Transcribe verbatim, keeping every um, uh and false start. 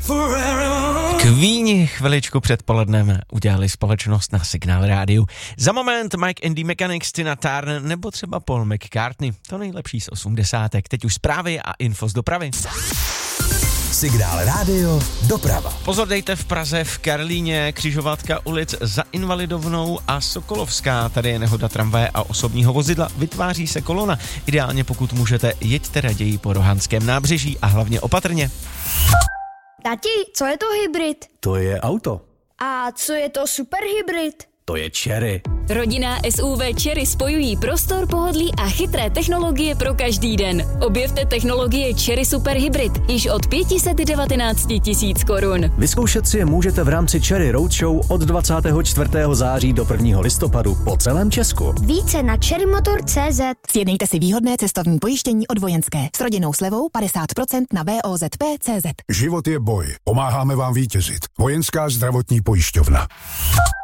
Queeni chviličku před polednem udělali společnost na Signál rádiu. Za moment Mike and the Mechanics, Tina Turner nebo třeba Paul McCartney. To nejlepší z osmdesátek. Teď už zprávy a info z dopravy. Signál rádio, doprava. Pozor dejte v Praze, v Karlíně, křižovatka ulic Za Invalidovnou a Sokolovská. Tady je nehoda tramvaje a osobního vozidla. Vytváří se kolona. Ideálně pokud můžete, jeďte raději po Rohanském nábřeží a hlavně opatrně. Tati, co je to hybrid? To je auto. A co je to superhybrid? To je Chery. Rodinná S U V Chery spojují prostor, pohodlí a chytré technologie pro každý den. Objevte technologie Chery Super Hybrid již od pět set devatenáct tisíc korun. Vyzkoušet si je můžete v rámci Chery Roadshow od dvacátého čtvrtého září do prvního listopadu po celém Česku. Více na cherrymotor tečka cé zet. Sjednejte si výhodné cestovní pojištění od Vojenské s rodinnou slevou padesát procent na V O Z P tečka cé zet. Život je boj. Pomáháme vám vítězit. Vojenská zdravotní pojišťovna.